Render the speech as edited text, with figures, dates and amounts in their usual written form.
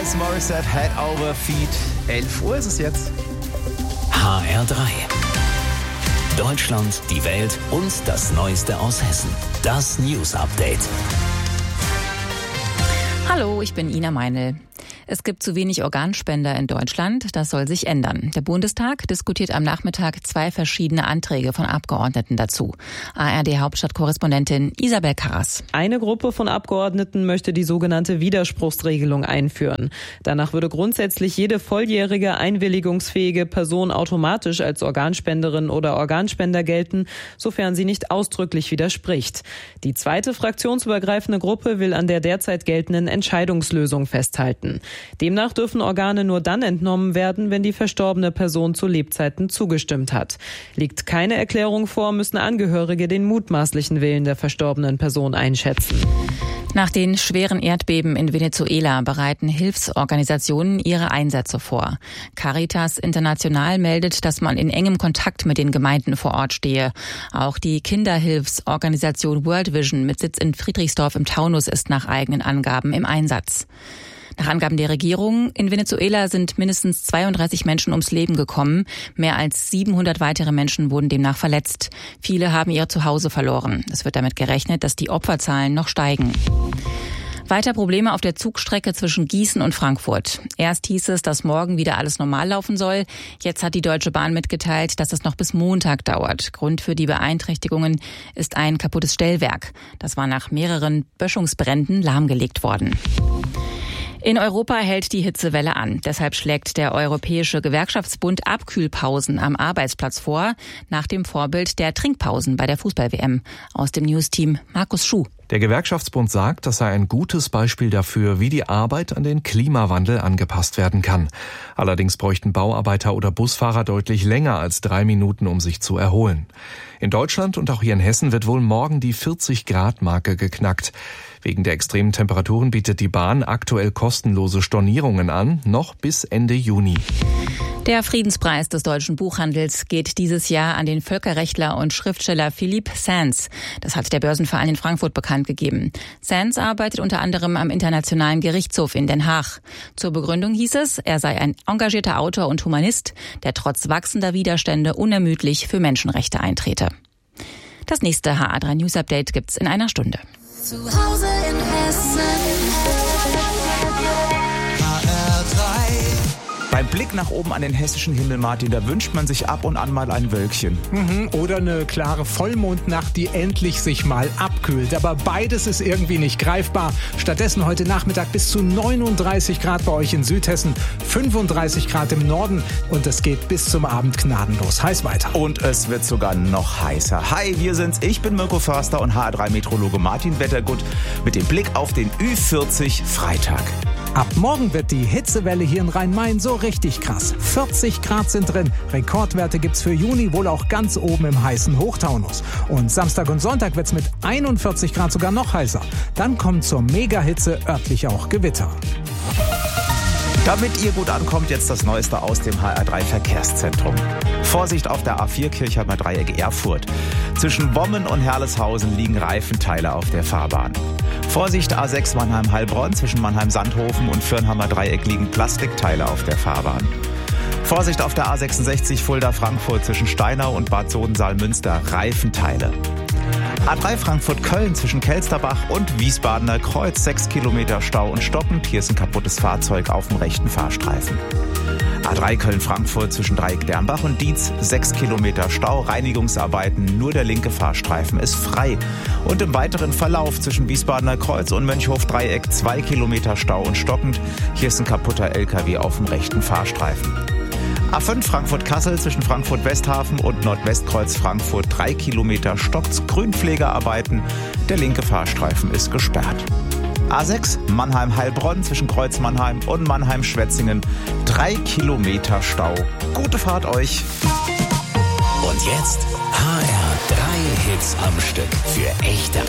Alanis Morissette, Head Over Feet. 11 Uhr ist es jetzt. HR3. Deutschland, die Welt und das Neueste aus Hessen. Das News Update. Hallo, ich bin Ina Meinl. Es gibt zu wenig Organspender in Deutschland. Das soll sich ändern. Der Bundestag diskutiert am Nachmittag 2 verschiedene Anträge von Abgeordneten dazu. ARD-Hauptstadtkorrespondentin Isabel Karras. Eine Gruppe von Abgeordneten möchte die sogenannte Widerspruchsregelung einführen. Danach würde grundsätzlich jede volljährige, einwilligungsfähige Person automatisch als Organspenderin oder Organspender gelten, sofern sie nicht ausdrücklich widerspricht. Die zweite fraktionsübergreifende Gruppe will an der derzeit geltenden Entscheidungslösung festhalten. Demnach dürfen Organe nur dann entnommen werden, wenn die verstorbene Person zu Lebzeiten zugestimmt hat. Liegt keine Erklärung vor, müssen Angehörige den mutmaßlichen Willen der verstorbenen Person einschätzen. Nach den schweren Erdbeben in Venezuela bereiten Hilfsorganisationen ihre Einsätze vor. Caritas International meldet, dass man in engem Kontakt mit den Gemeinden vor Ort stehe. Auch die Kinderhilfsorganisation World Vision mit Sitz in Friedrichsdorf im Taunus ist nach eigenen Angaben im Einsatz. Nach Angaben der Regierung in Venezuela sind mindestens 32 Menschen ums Leben gekommen. Mehr als 700 weitere Menschen wurden demnach verletzt. Viele haben ihr Zuhause verloren. Es wird damit gerechnet, dass die Opferzahlen noch steigen. Weiter Probleme auf der Zugstrecke zwischen Gießen und Frankfurt. Erst hieß es, dass morgen wieder alles normal laufen soll. Jetzt hat die Deutsche Bahn mitgeteilt, dass es noch bis Montag dauert. Grund für die Beeinträchtigungen ist ein kaputtes Stellwerk. Das war nach mehreren Böschungsbränden lahmgelegt worden. In Europa hält die Hitzewelle an. Deshalb schlägt der Europäische Gewerkschaftsbund Abkühlpausen am Arbeitsplatz vor, nach dem Vorbild der Trinkpausen bei der Fußball-WM. Aus dem News-Team Markus Schuh. Der Gewerkschaftsbund sagt, das sei ein gutes Beispiel dafür, wie die Arbeit an den Klimawandel angepasst werden kann. Allerdings bräuchten Bauarbeiter oder Busfahrer deutlich länger als 3 Minuten, um sich zu erholen. In Deutschland und auch hier in Hessen wird wohl morgen die 40-Grad-Marke geknackt. Wegen der extremen Temperaturen bietet die Bahn aktuell kostenlose Stornierungen an, noch bis Ende Juni. Der Friedenspreis des deutschen Buchhandels geht dieses Jahr an den Völkerrechtler und Schriftsteller Philippe Sands. Das hat der Börsenverein in Frankfurt bekannt gegeben. Sands arbeitet unter anderem am Internationalen Gerichtshof in Den Haag. Zur Begründung hieß es, er sei ein engagierter Autor und Humanist, der trotz wachsender Widerstände unermüdlich für Menschenrechte eintrete. Das nächste HR3 News Update gibt's in einer Stunde. Zu Hause in Hessen. Beim Blick nach oben an den hessischen Himmel, Martin, da wünscht man sich ab und an mal ein Wölkchen. Oder eine klare Vollmondnacht, die endlich sich mal abkühlt. Aber beides ist irgendwie nicht greifbar. Stattdessen heute Nachmittag bis zu 39 Grad bei euch in Südhessen, 35 Grad im Norden und es geht bis zum Abend gnadenlos heiß weiter. Und es wird sogar noch heißer. Hi, wir sind's. Ich bin Mirko Förster und HR3-Meteorologe Martin Wettergut mit dem Blick auf den Ü40 Freitag. Ab morgen wird die Hitzewelle hier in Rhein-Main so richtig krass. 40 Grad sind drin. Rekordwerte gibt's für Juni wohl auch ganz oben im heißen Hochtaunus. Und Samstag und Sonntag wird's mit 41 Grad sogar noch heißer. Dann kommen zur Megahitze örtlich auch Gewitter. Damit ihr gut ankommt, jetzt das Neueste aus dem HR3 Verkehrszentrum. Vorsicht auf der A4 Kirchheimer Dreieck Erfurt. Zwischen Bommen und Herleshausen liegen Reifenteile auf der Fahrbahn. Vorsicht A6 Mannheim-Heilbronn. Zwischen Mannheim-Sandhofen und Fürnhammer Dreieck liegen Plastikteile auf der Fahrbahn. Vorsicht auf der A66 Fulda-Frankfurt. Zwischen Steinau und Bad Sodensaal-Münster Reifenteile. A3 Frankfurt-Köln zwischen Kelsterbach und Wiesbadener Kreuz 6 Kilometer Stau und stockend. Hier ist ein kaputtes Fahrzeug auf dem rechten Fahrstreifen. A3 Köln-Frankfurt zwischen Dreieck-Dernbach und Dietz 6 Kilometer Stau, Reinigungsarbeiten, nur der linke Fahrstreifen ist frei. Und im weiteren Verlauf zwischen Wiesbadener Kreuz und Mönchhof-Dreieck 2 Kilometer Stau und stockend. Hier ist ein kaputter LKW auf dem rechten Fahrstreifen. A5 Frankfurt-Kassel zwischen Frankfurt-Westhafen und Nordwestkreuz Frankfurt 3 Kilometer stockt's, Grünpflegearbeiten. Der linke Fahrstreifen ist gesperrt. A6 Mannheim-Heilbronn zwischen Kreuz Mannheim und Mannheim-Schwetzingen 3 Kilometer Stau. Gute Fahrt euch! Und jetzt HR3 Hits am Stück für echte